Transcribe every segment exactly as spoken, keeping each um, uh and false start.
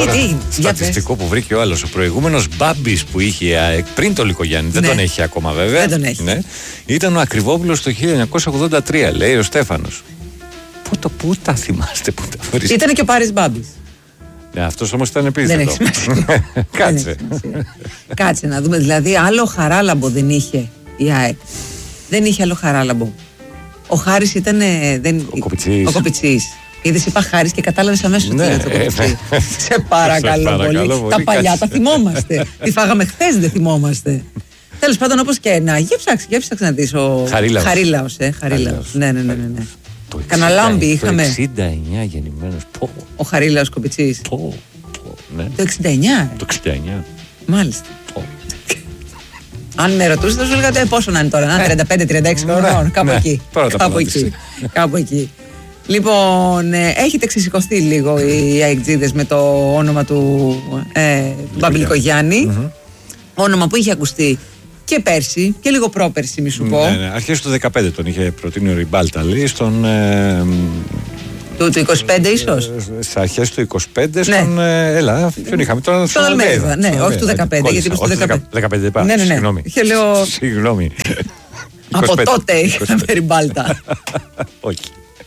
τώρα, τι, τι, στατιστικό που βρήκε ο άλλος. Ο προηγούμενος Μπάμπης που είχε η ΑΕΚ πριν το Λυκογιάννη, δεν ναι. τον έχει ακόμα βέβαια. Δεν τον έχει. Ναι, ήταν ο Ακριβόπουλος το χίλια εννιακόσια ογδόντα τρία, λέει ο Στέφανος. Πού το πού τα θυμάστε, πού τα βρίσκετε. Ήτανε και ο Πάρης Μπάμπης. Ναι, αυτός όμως ήταν επίθετο. Δεν έχει σημασία. Κάτσε. Κάτσε να δούμε. Δηλαδή, άλλο χαράλαμπο δεν είχε η ΑΕΚ. Δεν είχε άλλο χαράλαμπο. Ο Χάρης ήταν. Δεν... Ο Κοπιτσής. Ο Κοπιτσής. Είδες, είπα Χάρης και κατάλαβες αμέσως ότι είναι το Κοπιτσί. Σε παρακαλώ πολύ. Τα παλιά τα θυμόμαστε. Τι φάγαμε χθες, δεν θυμόμαστε. Τέλος πάντων, όπως και να. Για ψάξει, για ψάξει να δεις. Ο Χαρίλαος. Χαρίλαος. Ναι, ναι, ναι. Καναλάμπη είχαμε. Το εξήντα εννιά γεννημένος. Ο Χαρίλαος Κοπιτσής. Ναι. Το εξήντα εννιά. Το εξήντα εννιά. Μάλιστα. Αν με ρωτούσε, θα σου έλεγα πόσο να είναι τώρα. Να τριάντα πέντε τριάντα έξι χρονών. Κάπου εκεί. Κάπου εκεί. Κάπου εκεί. Λοιπόν, έχετε ξεσηκωθεί λίγο οι αεκτζίδες με το όνομα του Μπαμπηλικογιάννη. Όνομα που είχε ακουστεί και πέρσι και λίγο πρόπερσι, μη σου πω. Ναι, ναι. Αρχές του δεκαπέντε τον είχε προτείνει ο Ριμπάλταλη στον. Ε, του, του είκοσι πέντε ίσως. Στις αρχές του είκοσι πέντε στον. Ναι. Ε, έλα, ποιον είχαμε τώρα. Στον Αλμέιδα. Ναι, όχι του δεκαπέντε. Γιατί είπε στο δεκαπέντε. δεκαπέντε είπα. Ναι, ναι, ναι. Συγγνώμη. Λέω... Συγγνώμη. Από τότε είχαμε Ριμπάλτα. Όχι.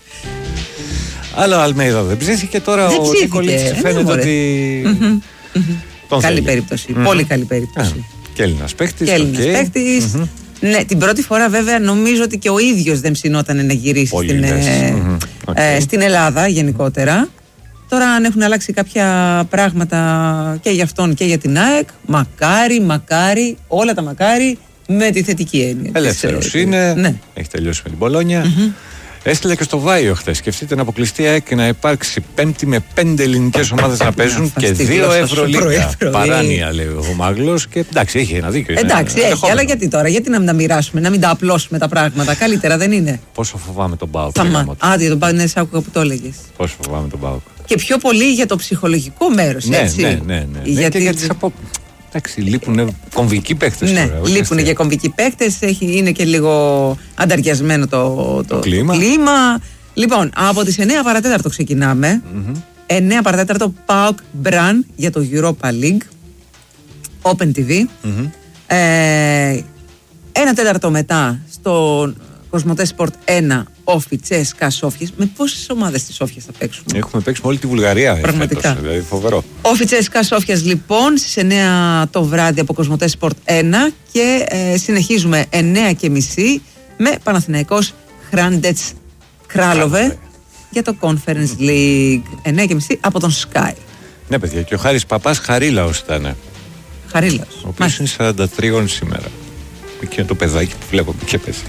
Αλλά ο Αλμέιδα δεν ψήθηκε τώρα. Δεν ο Νίκολιτς φαίνεται ότι. Καλή περίπτωση. Πολύ καλή περίπτωση. Και Έλληνας παίχτης. Και Έλληνας παίχτης. Ναι, την πρώτη φορά βέβαια νομίζω ότι και ο ίδιος δεν ψινόταν να γυρίσει στην, ε, mm-hmm. okay. ε, στην Ελλάδα γενικότερα. Τώρα αν έχουν αλλάξει κάποια πράγματα και για αυτόν και για την ΑΕΚ, μακάρι, μακάρι, όλα τα μακάρι με τη θετική έννοια. Ελεύθερος είναι, ναι. Έχει τελειώσει με την Μπολόνια. Mm-hmm. Έστειλε και στο Βάιο χθες. Σκεφτείτε να αποκλειστεί η ΑΕΚ και να υπάρξει πέμπτη με πέντε ελληνικές ομάδες να παίζουν και δύο Ευρωλίγκα. Παράνοια, λέει ο Μάγλος. Και εντάξει, έχει ένα δίκιο. Εντάξει, έχει, αλλά γιατί τώρα, γιατί να μην τα μοιράσουμε, να μην τα απλώσουμε τα πράγματα. Καλύτερα δεν είναι. Πόσο φοβάμαι τον ΠΑΟΚ. Άντε, τον ΠΑΟΚ, ναι, σ' άκουγα που το έλεγες. Πόσο φοβάμαι τον ΠΑΟΚ. Και πιο πολύ για το ψυχολογικό μέρος, έτσι. Ναι, ναι, ναι. Γιατί για τις απο... Εντάξει, λείπουν κομβικοί παίκτες. Ναι, τώρα, λείπουν και κομβικοί παίκτες. Είναι και λίγο ανταριασμένο το, το, το, κλίμα. το κλίμα. Λοιπόν, από τις εννιά παρατέταρτο ξεκινάμε. Mm-hmm. εννιά παρατέταρτο ΠΑΟΚ Μπραν για το Europa League. Open τι βι. Mm-hmm. Ε, ένα τέταρτο μετά στο Κοσμοτέ Sport ένα Όφι Τσέσκα Σόφιας. Με πόσες ομάδες της Σόφιας θα παίξουμε? Έχουμε παίξει με όλη τη Βουλγαρία. Πραγματικά. Φέτος, δηλαδή φοβερό. Όφι Τσέσκα Σόφιας λοιπόν στις εννιά το βράδυ από Κοσμοτέ Sport ένα και ε, συνεχίζουμε εννιά και μισή με Παναθηναϊκός Χράντετς Κράλοβε για το Conference League. εννιά και μισή από τον Sky. Ναι, παιδιά, και ο Χάρης Παπάς Χαρίλαος ήταν. Χαρίλαος. Ο οποίος είναι σαράντα τρία σήμερα. Εκεί είναι το παιδάκι που βλέπω και πέσει.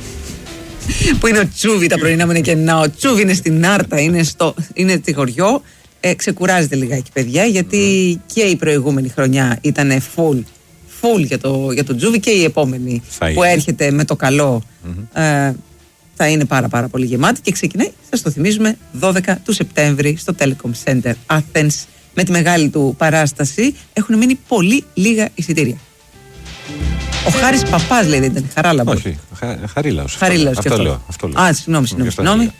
Που είναι ο Τσούβι, τα πρωινά μου είναι κενά. Ο Τσούβι είναι στην Άρτα, είναι, στο, είναι στη χωριό. Ε, ξεκουράζεται λιγάκι, παιδιά, γιατί mm. και η προηγούμενη χρονιά ήταν full, full για το, για το Τσούβι και η επόμενη θα που είναι. Έρχεται με το καλό mm-hmm. ε, θα είναι πάρα πάρα πολύ γεμάτη και ξεκινάει, σας το θυμίζουμε, δώδεκα του Σεπτέμβρη στο Telecom Center Athens με τη μεγάλη του παράσταση. Έχουν μείνει πολύ λίγα εισιτήρια. Ο Χάρης Παπάς λέει, δεν ήταν Χαράλαμπος. Όχι, χα, Χαρίλαος. Χαρίλαος αυτό, αυτό, λέω, αυτό λέω. Α, συγγνώμη, συγγνώμη. συγγνώμη.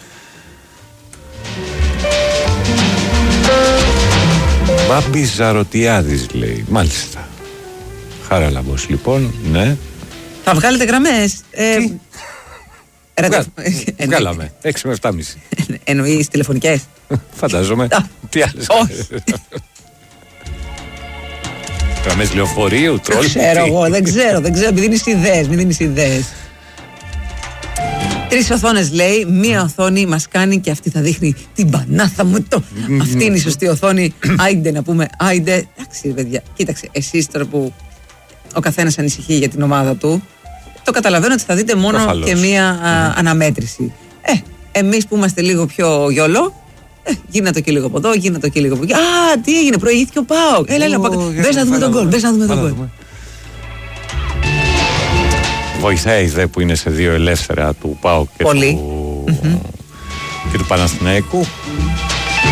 Μπάμπης Ζαρωτιάδης λέει, μάλιστα. Χαράλαμπος λοιπόν, ναι. Θα βγάλετε γραμμές. Ε, Βγα... Βγάλαμε, έξι με επτά και μισή. Εννοείς τηλεφωνικές. Φαντάζομαι. Τι άλλες. Όχι. Γραμμές λεωφορείου, τρόλ. Δεν ξέρω εγώ, δεν ξέρω, δεν ξέρω, μην δίνεις ιδέες, μην δίνεις ιδέες. Τρεις οθόνες λέει, μία οθόνη μας κάνει και αυτή θα δείχνει την πανάθα μου το. Αυτή είναι η σωστή οθόνη, άιντε να πούμε, άιντε. Εντάξει παιδιά, κοίταξε, εσείς τώρα που ο καθένας ανησυχεί για την ομάδα του, το καταλαβαίνω ότι θα δείτε μόνο Προφαλώς. και μία α, αναμέτρηση. Ε, εμείς που είμαστε λίγο πιο γιόλο, Ε, γίνατε και λίγο από εδώ, γίνατε και λίγο από εκεί. Α, τι έγινε, προηγήθηκε ο ΠΑΟΚ. Έλα, έλα, μπες να δούμε τον γκολ. Μπες να δούμε τον γκολ. Βοηθάει δε που είναι σε δύο ελεύθερα του ΠΑΟΚ και, του... Mm-hmm. και του Παναθηναϊκού.